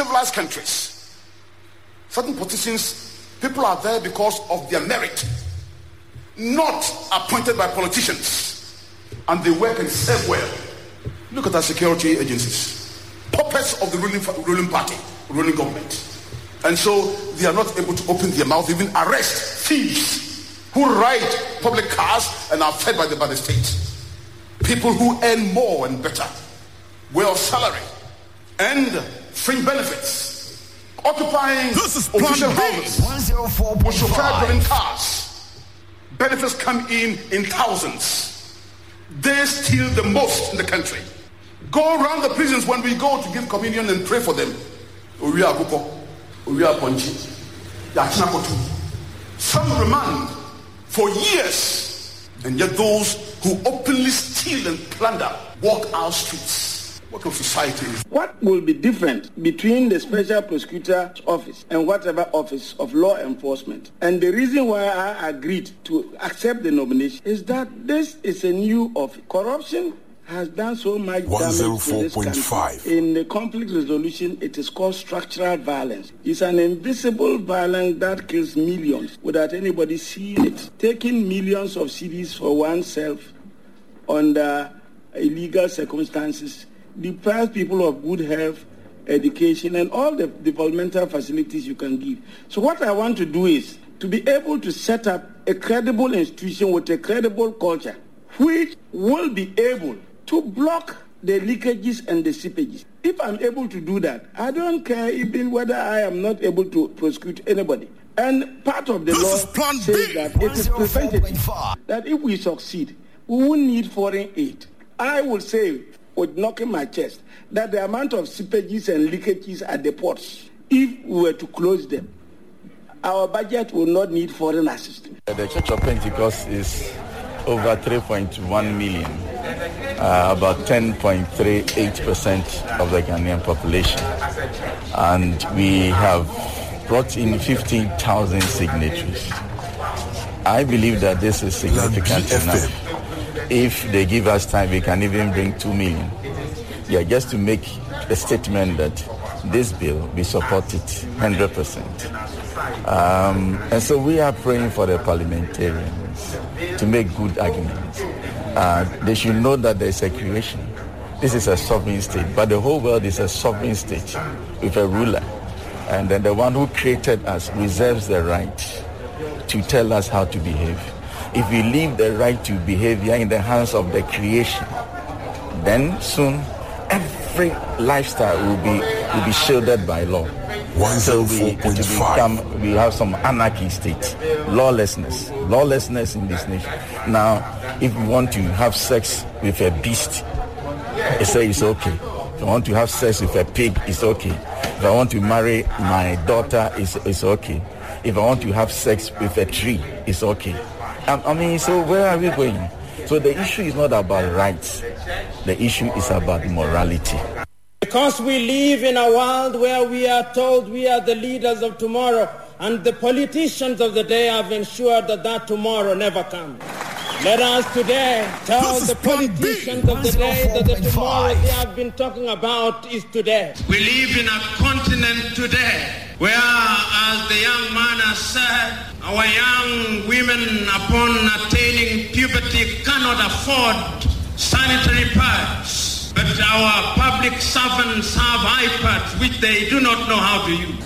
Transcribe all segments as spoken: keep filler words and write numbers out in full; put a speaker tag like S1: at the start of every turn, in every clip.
S1: civilized countries, certain politicians, people are there because of their merit, not appointed by politicians, and they work and serve well. Look at our security agencies, puppets of the ruling, ruling party, ruling government. And so they are not able to open their mouth, even arrest thieves who ride public cars and are fed by the, by the state. People who earn more and better, well salary, and fringe benefits, occupying official houses with chauffeur-driven cars. Benefits come in in thousands. They steal the most in the country. Go around the prisons when we go to give communion and pray for them. Some remand for years, and yet those who openly steal and plunder walk our streets. What kind of society is?
S2: What will be different between the Special Prosecutor's Office and whatever office of law enforcement? And the reason why I agreed to accept the nomination is that this is a new office. Corruption has done so much damage to this country. In the conflict resolution, it is called structural violence. It's an invisible violence that kills millions without anybody seeing it. Taking millions of cedis for oneself under illegal circumstances deprives people of good health, education, and all the developmental facilities you can give. So what I want to do is to be able to set up a credible institution with a credible culture, which will be able to block the leakages and the seepages. If I'm able to do that, I don't care even whether I am not able to prosecute anybody. And part of the law says that it is preventative, that if we succeed, we won't need foreign aid. I will say, with knocking my chest, that the amount of seepages and leakages at the ports, if we were to close them, our budget will not need foreign assistance.
S3: The Church of Pentecost is over three point one million. Uh, about ten point three eight percent of the Ghanaian population. And we have brought in fifteen thousand signatures. I believe that this is significant enough. If they give us time, we can even bring two million. Yeah, just to make a statement that this bill, we support it one hundred percent. Um, and so we are praying for the parliamentarians to make good arguments. Uh, they should know that there is a creation. This is a sovereign state, but the whole world is a sovereign state with a ruler. And then the one who created us reserves the right to tell us how to behave. If we leave the right to behavior in the hands of the creation, then soon every lifestyle will be will be shielded by law. So we, to become, we have some anarchy state, lawlessness, lawlessness in this nation. Now, if you want to have sex with a beast, they say it's okay. If I want to have sex with a pig, it's okay. If I want to marry my daughter, it's, it's okay. If I want to have sex with a tree, it's okay. I, I mean, so where are we going? So the issue is not about rights. The issue is about morality.
S4: Because we live in a world where we are told we are the leaders of tomorrow, and the politicians of the day have ensured that that tomorrow never comes. Let us today tell the politicians of the day that the tomorrow they have been talking about is today.
S5: We live in a continent today where, as the young man has said, our young women upon attaining puberty cannot afford sanitary pads. But our public servants have iPads which they do not know how to use.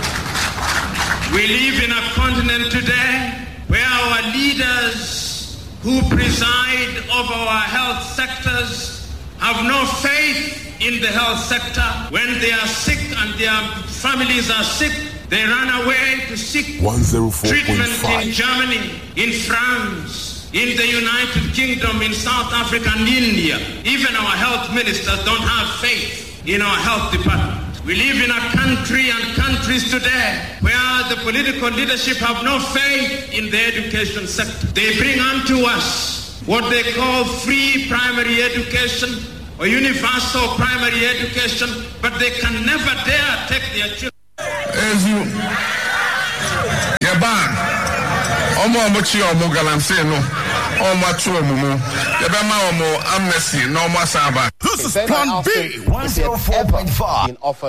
S5: We live in a continent today where our leaders who preside over our health sectors have no faith in the health sector. When they are sick and their families are sick, they run away to seek treatment in Germany, in France, in the United Kingdom, in South Africa and India. Even our health ministers don't have faith in our health department. We live in a country and countries today where the political leadership have no faith in the education sector. They bring unto us what they call free primary education or universal primary education, but they can never dare take their children.
S6: As you, yeah, bad. Omo omochi omo galamse no omo atu omo yebema omo amnesty no omo saba.
S7: This is Plan B one oh four point five. Been offered a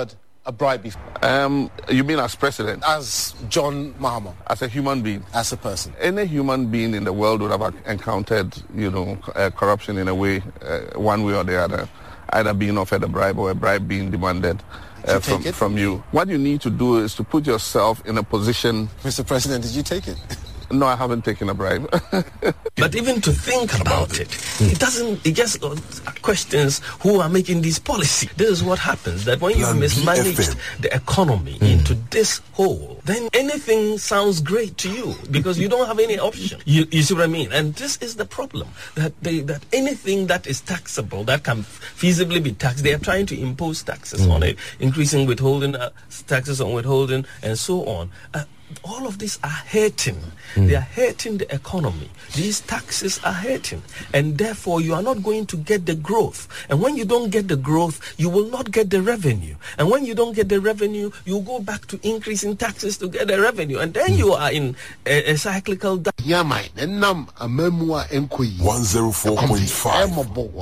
S7: a bribe before?
S3: Um, you mean as president?
S7: As John Mahama?
S3: As a human being?
S7: As a person?
S3: Any human being in the world would have encountered, you know, uh, corruption in a way, uh, one way or the other, either being offered a bribe or a bribe being demanded uh, from, from you. What you need to do is to put yourself in a position...
S7: Mister President, did you take it?
S3: No, I haven't taken a bribe.
S8: But even to think about it, it doesn't, it just questions who are making these policies. This is what happens, that when you've mismanaged the economy mm. into this hole, then anything sounds great to you because you don't have any option. You, you see what I mean? And this is the problem, that they, that anything that is taxable, that can feasibly be taxed, they are trying to impose taxes mm. on it, increasing withholding, uh, taxes on withholding, and so on. Uh, all of these are hurting. Mm. They are hurting the economy. These taxes are hurting. And therefore, you are not going to get the growth. And when you don't get the growth, you will not get the revenue. And when you don't get the revenue, you go back to increasing taxes to get the revenue. And then mm. you are in a, a cyclical... one
S9: oh four point five.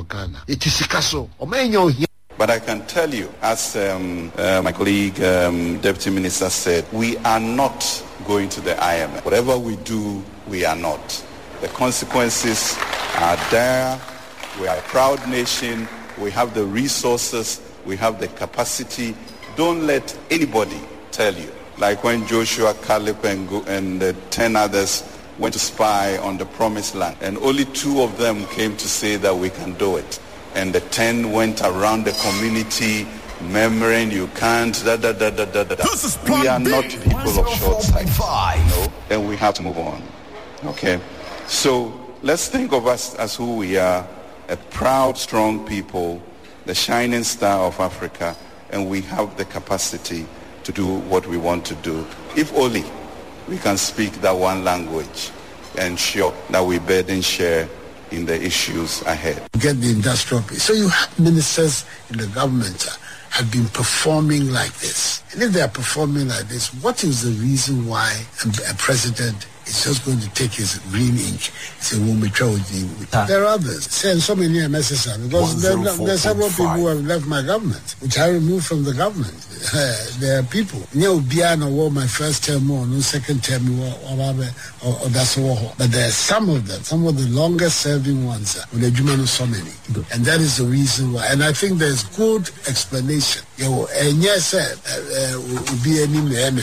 S10: But I can tell you, as um, uh, my colleague, um, Deputy Minister said, we are not going to the I M F. Whatever we do, we are not. The consequences are there. We are a proud nation. We have the resources. We have the capacity. Don't let anybody tell you. Like when Joshua, Caleb, and, and uh, ten others went to spy on the promised land, and only two of them came to say that we can do it. And the ten went around the community murmuring, you can't, da da da da da da. We are not people of short sight. No, and we have to move on. Okay? So let's think of us as who we are, a proud, strong people, the shining star of Africa, and we have the capacity to do what we want to do. If only we can speak that one language and ensure that we burden share in the issues ahead.
S11: Get the industrial piece. So you have ministers in the government uh, have been performing like this. And if they are performing like this, what is the reason why a, a president is just going to take his green ink and say, we'll be with ah. There are others. Send so many M S S because there, there are several people who have left my government, which I removed from the government. Uh, there are people. Or my first term or no second term or, or, or that's all. But there are some of them, some of the longest serving ones, uh, with the so many. Good. And that is the reason why. And I think there's good explanation. And yes, will be any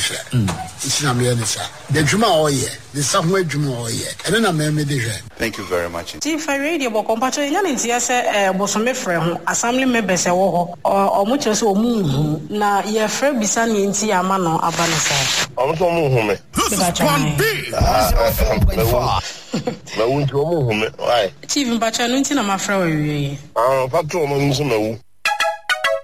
S11: it's not me. The Juma or yeah, the somewhere Juma or yeah. And then I'm a
S10: Thank you very much.
S12: If I read about compassion, yes, Bosome friend, assembly members, or much as a move. Now, your friend Bisani in Tiamano Abanasa.
S9: I'm to move. This is plan B.
S12: Chief Bachanuntina, my friend.
S9: I'm Patrol.